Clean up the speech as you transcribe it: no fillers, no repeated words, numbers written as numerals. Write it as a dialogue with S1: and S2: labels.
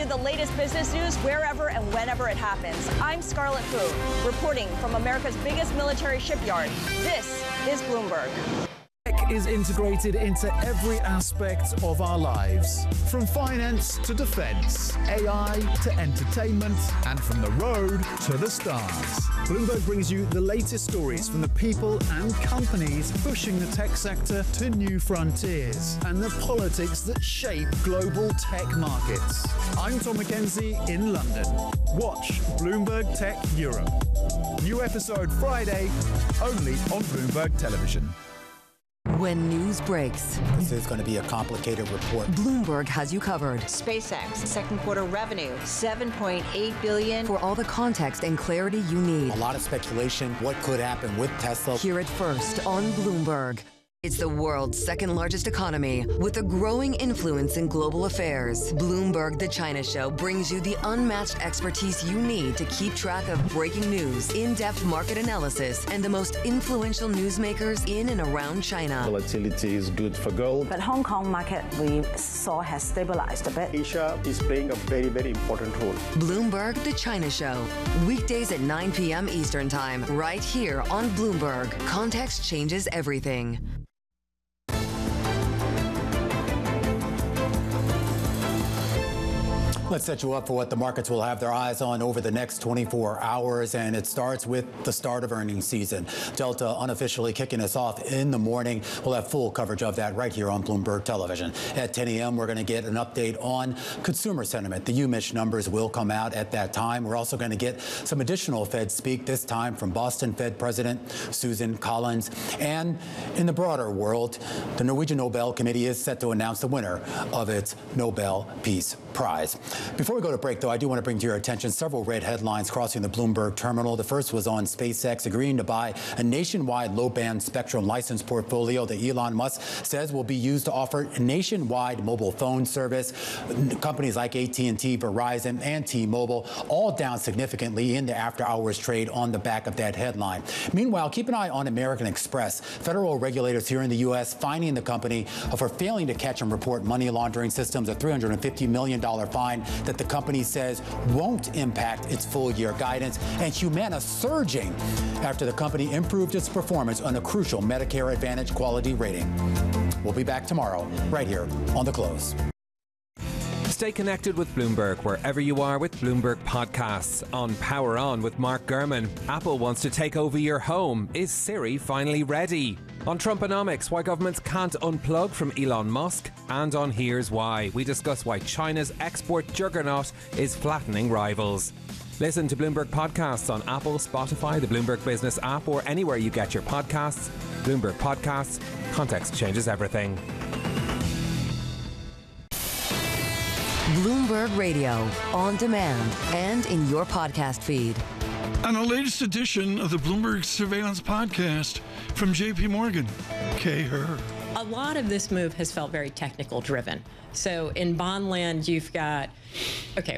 S1: the latest business news wherever and whenever it happens. I'm Scarlett Fu, reporting from America's biggest military shipyard. This is Bloomberg.
S2: Tech is integrated into every aspect of our lives, from finance to defense, AI to entertainment, and from the road to the stars. Bloomberg brings you the latest stories from the people and companies pushing the tech sector to new frontiers and the politics that shape global tech markets. I'm Tom McKenzie in London. Watch Bloomberg Tech Europe. New episode Friday, only on Bloomberg Television.
S3: When news breaks,
S4: this is going to be a complicated report.
S3: Bloomberg has you covered.
S5: SpaceX, second quarter revenue, $7.8 billion.
S3: For all the context and clarity you need.
S4: A lot of speculation, what could happen with Tesla.
S3: Hear it first on Bloomberg. It's the world's second largest economy with a growing influence in global affairs. Bloomberg The China Show brings you the unmatched expertise you need to keep track of breaking news, in-depth market analysis, and the most influential newsmakers in and around China.
S6: Volatility is good for gold.
S7: But Hong Kong market we saw has stabilized a bit.
S6: Asia is playing a very, very important role.
S3: Bloomberg The China Show. Weekdays at 9 p.m. Eastern Time, right here on Bloomberg. Context changes everything.
S4: Let's set you up for what the markets will have their eyes on over the next 24 hours, and it starts with the start of earnings season. Delta unofficially kicking us off in the morning. We'll have full coverage of that right here on Bloomberg Television. At 10 a.m., we're going to get an update on consumer sentiment. The UMich numbers will come out at that time. We're also going to get some additional Fed speak, this time from Boston Fed President Susan Collins. And in the broader world, the Norwegian Nobel Committee is set to announce the winner of its Nobel Peace Prize. Before we go to break, though, I do want to bring to your attention several red headlines crossing the Bloomberg terminal. The first was on SpaceX agreeing to buy a nationwide low-band spectrum license portfolio that Elon Musk says will be used to offer nationwide mobile phone service. Companies like AT&T, Verizon, and T-Mobile all down significantly in the after-hours trade on the back of that headline. Meanwhile, keep an eye on American Express. Federal regulators here in the U.S. fining the company for failing to catch and report money laundering systems, a $350 million fine that the company says won't impact its full-year guidance, and Humana surging after the company improved its performance on a crucial Medicare Advantage quality rating. We'll be back tomorrow, right here on The Close.
S8: Stay connected with Bloomberg wherever you are with Bloomberg Podcasts. On Power On with Mark Gurman, Apple wants to take over your home. Is Siri finally ready? On Trumponomics, why governments can't unplug from Elon Musk. And on Here's Why, we discuss why China's export juggernaut is flattening rivals. Listen to Bloomberg Podcasts on Apple, Spotify, the Bloomberg Business app, or anywhere you get your podcasts. Bloomberg Podcasts. Context changes everything.
S3: Bloomberg Radio, on demand and in your podcast feed.
S9: On the latest edition of the Bloomberg Surveillance Podcast from JP Morgan, Kay Herr.
S10: A lot of this move has felt very technical driven. So in bond land, you've got, okay,